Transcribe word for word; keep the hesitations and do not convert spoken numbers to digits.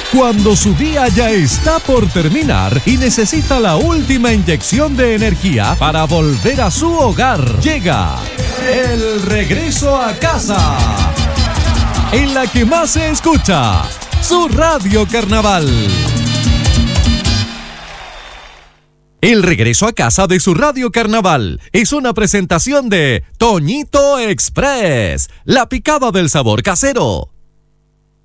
Cuando su día ya está por terminar y necesita la última inyección de energía para volver a su hogar, llega el regreso a casa, en la que más se escucha su Radio Carnaval. El regreso a casa de su Radio Carnaval es una presentación de Toñito Express, la picada del sabor casero.